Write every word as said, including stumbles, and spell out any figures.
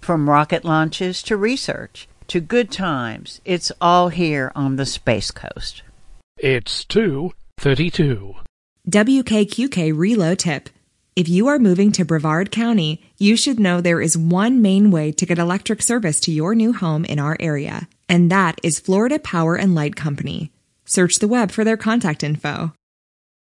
From rocket launches to research to good times, it's all here on the Space Coast. It's two thirty-two. W K Q K Reload Tip. If you are moving to Brevard County, you should know there is one main way to get electric service to your new home in our area, and that is Florida Power and Light Company. Search the web for their contact info.